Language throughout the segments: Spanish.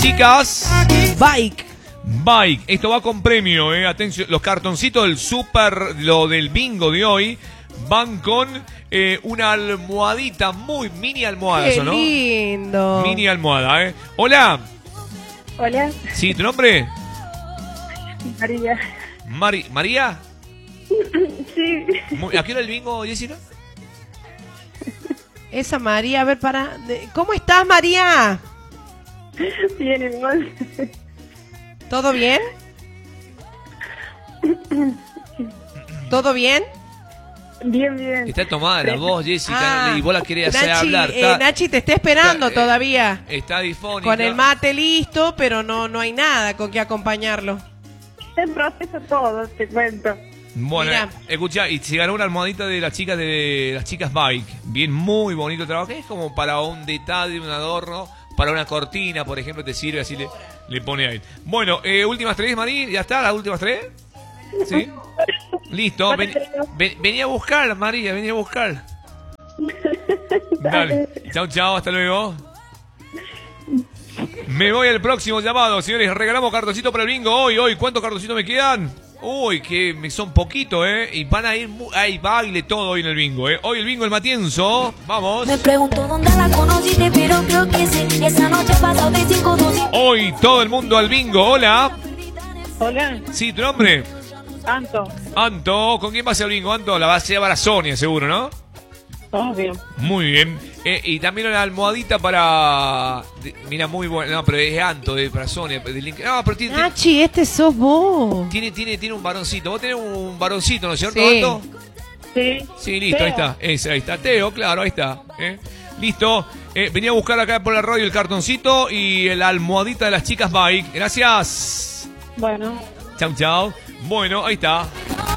chicas Bike. Bike. Esto va con premio, atención, los cartoncitos del super, lo del bingo de hoy, van con una almohadita, muy mini almohada, Qué ¿no? lindo. Mini almohada, Hola. Hola. Sí, ¿tu nombre? María. ¿María? Sí. ¿A qué hora el bingo, Jessica? Esa María, a ver, ¿cómo estás, María? Bien, igual. ¿Todo bien? ¿Todo bien? Bien, bien. Está tomada la voz, Jessica, y vos la querés hacer Nachi, hablar. Nachi te está esperando todavía. Está difónica. Con el mate listo, pero no hay nada con que acompañarlo. Está en proceso todo, te cuento. Bueno, escucha, y se ganó una almohadita de las chicas Bike. Bien, muy bonito el trabajo. Es como para un detalle, un adorno, para una cortina, por ejemplo, te sirve, así le pone ahí. Bueno, últimas tres, Marí, ¿ya está? ¿Las últimas tres? Sí. Listo, vení a buscar, María, vení a buscar. Dale, chao, hasta luego. Me voy al próximo llamado, señores. Regalamos cartoncitos para el bingo hoy. ¿Cuántos cartoncitos me quedan? Uy, que son poquitos, Y van a ir, hay baile todo hoy en el bingo, Hoy el bingo el Matienzo, vamos. Me pregunto dónde la conociste, pero creo que sí. Esa noche pasó de 5-2. Hoy todo el mundo al bingo, hola. Hola. Sí, ¿tu nombre? Anto. ¿Con quién vas al bingo, Anto? La vas a llevar a Sonia, seguro, ¿no? Obvio. Muy bien. Y también una almohadita para... mira, muy buena. No, pero es Anto, para Sonia. No, pero tiene... Nachi, este sos vos. Tiene un varoncito. Vos tenés un varoncito, ¿no es cierto, Sí. Anto? Sí. Sí, listo, Teo. ahí está. Ahí está. Teo, claro, ahí está. Listo. Venía a buscar acá por la radio el cartoncito y la almohadita de las chicas Bike. Gracias. Bueno. Chau. Bueno, ahí está.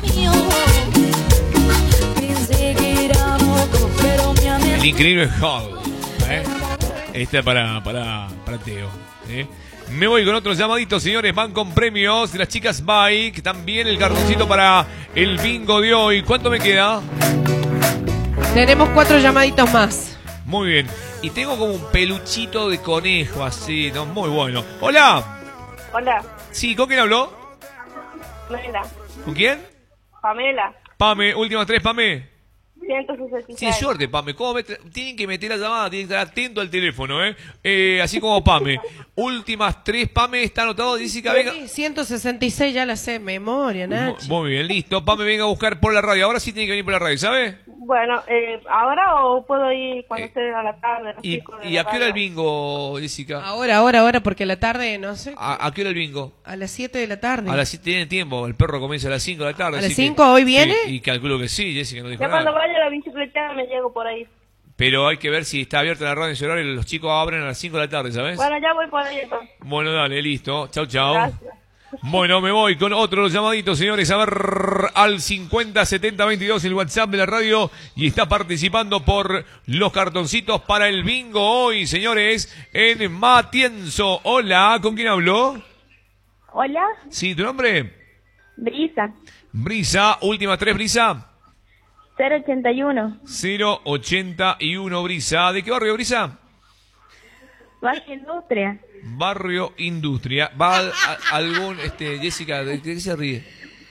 El increíble Hall. Este para Teo. Me voy con otros llamaditos, señores. Van con premios de las chicas Bike. También el cartoncito para el bingo de hoy. ¿Cuánto me queda? Tenemos 4 llamaditos más. Muy bien. Y tengo como un peluchito de conejo así, ¿no? Muy bueno. Hola. Hola. Sí, ¿con quién habló? Pamela. ¿Con quién? Pamela. Pame, últimas tres, Pame. 166. Sí, suerte, Pame. Tienen que meter la llamada, tienen que estar atento al teléfono, así como Pame. Últimas tres, Pame, está anotado, Jessica, venga. 166 ya la sé de memoria, Nachi. Muy bien, listo. Pame, venga a buscar por la radio. Ahora sí tiene que venir por la radio, ¿sabe? Bueno, ¿ahora o puedo ir cuando esté a la tarde? ¿Y a qué hora el bingo, Jessica? Ahora, porque a la tarde, no sé. ¿A qué hora el bingo? A las 7 de la tarde. A las 7 tiene tiempo, el perro comienza a las 5 de la tarde. ¿A las 5 hoy viene? Sí, y calculo que sí, Jessica no dijo Ya nada. cuando vaya a la bicicleta me llego por ahí. Pero hay que ver si está abierta la radio en ese horario. Los chicos abren a las 5 de la tarde, ¿sabes? Bueno, ya voy por ahí entonces. Bueno, dale, listo. Chau. Gracias. Bueno, me voy con otros llamaditos, señores. A ver, al 507022, el WhatsApp de la radio. Y está participando por los cartoncitos para el bingo hoy, señores, en Matienzo. Hola, ¿con quién habló? Hola. Sí, ¿tu nombre? Brisa. Brisa, última tres, Brisa. 081. 081, Brisa. ¿De qué barrio, Brisa? Baja Industria. Barrio Industria. ¿Va algún, Jessica, de qué se ríe?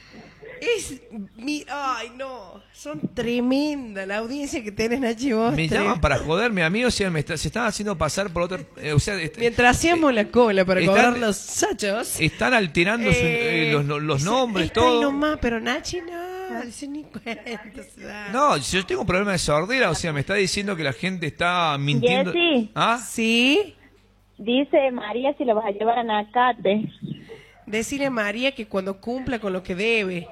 Ay, no. Son tremenda la audiencia que tenés, Nachi, vos. Me llaman para joderme a mí, o sea, se están haciendo pasar por otro... Mientras hacíamos la cola para cobrar los sachos. Están alterando los nombres, todo. Nomás, pero Nachi no, dice ni cuenta. No, yo tengo un problema de sordera, o sea, me está diciendo que la gente está mintiendo. Jessy. ¿Ah? ¿Sí? Dice María si lo vas a llevar a Nacate. Decirle a María que cuando cumpla con lo que debe.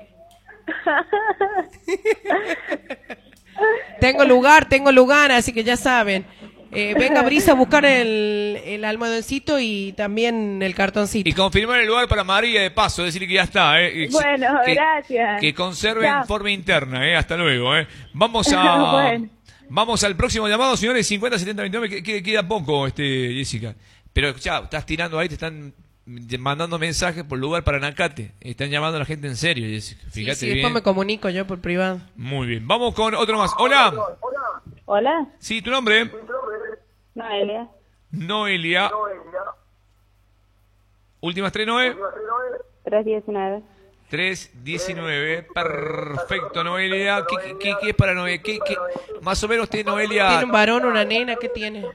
Tengo lugar, así que ya saben. Venga, Brisa, a buscar el almohadoncito y también el cartoncito. Y confirmar el lugar para María de paso, decirle que ya está. Bueno, gracias. Que conserven Chao. forma interna, hasta luego. Vamos Bueno. Vamos al próximo llamado, señores, 507029, que queda poco, Jessica. Pero ya, estás tirando ahí, te están mandando mensajes por lugar para Nacate. Están llamando a la gente en serio, Jessica. Fíjate sí, bien. después me comunico yo por privado. Muy bien, vamos con otro más. Hola. Hola. Sí, ¿tu nombre? Noelia. Noelia. Últimas 3, Noé. 319. 319. Perfecto, Noelia. ¿Qué es para Noelia? ¿Qué más o menos usted, Noelia? ¿Tiene un varón, una nena? ¿Qué tiene?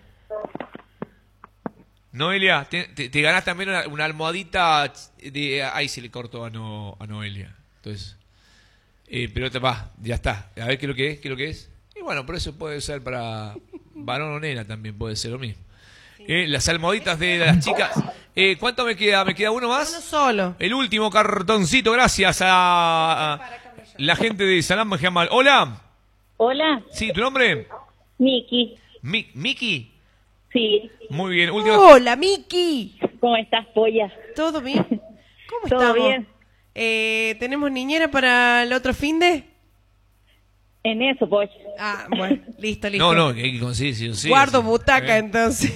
Noelia, te ganás también una almohadita de... Ahí se le cortó a Noelia. Entonces, pero ya está. A ver qué es lo que es. Y bueno, por eso puede ser para varón o nena también, puede ser lo mismo. Las almohaditas de las chicas. ¿Cuánto me queda? ¿Me queda uno más? Uno solo. El último cartoncito, gracias a la gente de Salam Jamal. Hola. Hola, Sí, ¿tu nombre? Miki. Miki. Sí, Muy bien. Última. Hola, Miki. ¿cómo estás, polla? ¿Todo bien? ¿Cómo ¿Todo estamos? bien? ¿Tenemos niñera para el otro finde? En eso, polla. Ah, bueno, listo. No, hay que conseguir sí o sí. Guardo así. butaca entonces.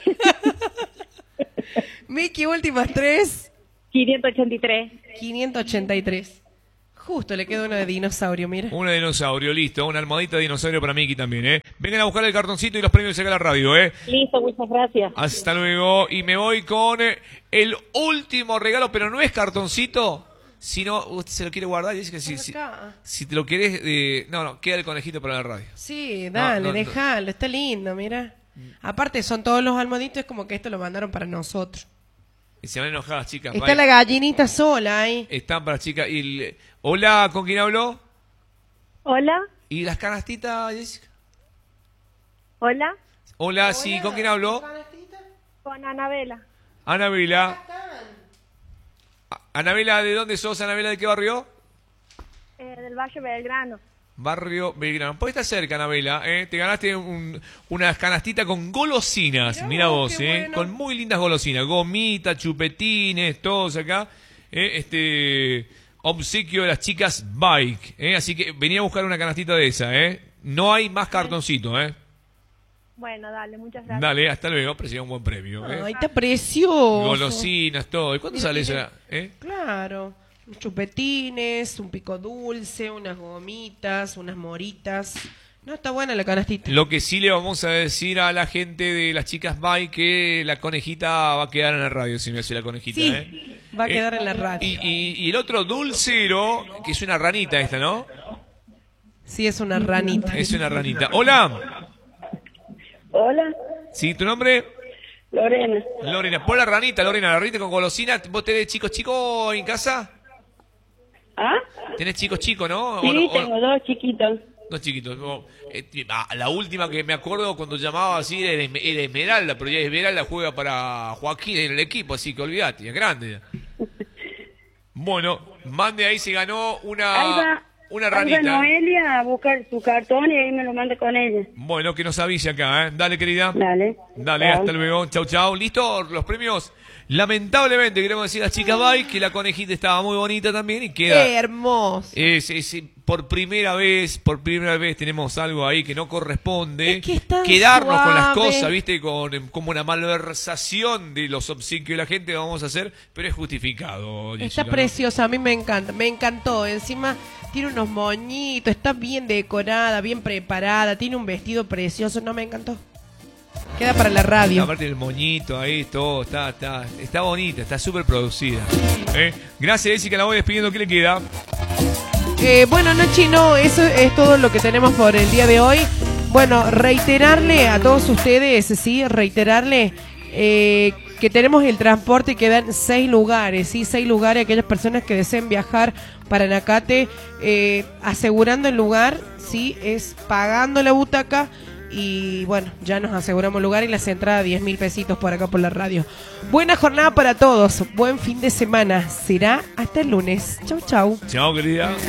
Miki, últimas 3. 583. 583. Justo le queda uno de dinosaurio, mira. Un dinosaurio, listo. Una almohadita de dinosaurio para Miki también, ¿eh? Vengan a buscar el cartoncito y los premios de Saca la Radio, ¿eh? Listo, muchas gracias. Hasta luego. Y me voy con el último regalo, pero no es cartoncito, sino usted se lo quiere guardar y dice que si te lo querés... no, queda el conejito para la radio. Sí, dale, No. déjalo, está lindo, mira. Aparte son todos los almohaditos, es como que esto lo mandaron para nosotros. Y se van enojadas, chicas. Está la gallinita sola ahí. Están para chicas. Hola, ¿con quién habló? Hola. ¿Y las canastitas, Jessica? Hola. Hola, sí, ¿con quién habló? Con Anabela. Anabela. Anabela, ¿de dónde sos? Anabela, ¿de qué barrio? Del Valle Belgrano. Barrio Belgrano. Pues está cerca, Anabela, ¿eh? Te ganaste una canastita con golosinas. Mira vos, qué bueno. Con muy lindas golosinas. Gomitas, chupetines, todos acá. Obsequio de las chicas Bike. Así que venía a buscar una canastita de esa, No hay más cartoncito, Bueno, dale, muchas gracias. Dale, hasta luego. Pero sería un buen premio, Ay, está precioso. Golosinas, todo. ¿Y cuánto Mira, sale mira. eso? Claro. Chupetines, un pico dulce, unas gomitas, unas moritas. No, está buena la canastita. Lo que sí le vamos a decir a la gente de las chicas Bike que la conejita va a quedar en la radio, si me hace la conejita, Sí, va a quedar en la radio. Y el otro dulcero, que es una ranita esta, ¿no? Sí, es una ranita. Es una ranita. Hola. Hola, ¿Sí, tu nombre? Lorena. Lorena. Pon la ranita con golosina. ¿Vos tenés chicos en casa? ¿Ah? ¿Tenés chicos, no? Sí, ¿O no? tengo dos chiquitos. Dos chiquitos. La última que me acuerdo cuando llamaba así era Esmeralda, pero ya Esmeralda juega para Joaquín en el equipo, así que olvídate, es grande. Bueno, mande ahí, se ganó una ranita. Ahí va Noelia a buscar su cartón y ahí me lo manda con ella. Bueno, que nos avise acá, ¿eh? Dale, querida. Dale. Dale, Chao. hasta luego. Chau. ¿Listo? Los premios. Lamentablemente, queremos decir a las chicas Bike que la conejita estaba muy bonita también y queda... Qué hermoso. Por primera vez tenemos algo ahí que no corresponde. Es que es tan Quedarnos con las suave. cosas, ¿viste? Como una malversación de los obsequios de la gente, lo vamos a hacer, pero es justificado. Está Jessica, ¿no? preciosa, a mí me encanta, me encantó. Encima tiene unos moñitos, está bien decorada, bien preparada, tiene un vestido precioso, no me encantó. Queda para la radio. Aparte del moñito ahí, todo, está bonita, está súper producida. Gracias, Jessica, la voy despidiendo. ¿Qué le queda? Bueno, no, Chino, eso es todo lo que tenemos por el día de hoy. Bueno, reiterarle a todos ustedes, sí, reiterarle que tenemos el transporte, quedan 6 lugares, sí, 6 lugares, aquellas personas que deseen viajar para Anacate, asegurando el lugar, sí, es pagando la butaca. Y bueno, ya nos aseguramos lugar y las entradas 10.000 pesitos por acá por la radio. Buena jornada para todos, buen fin de semana. Será hasta el lunes. Chau, chau. Chao, querida.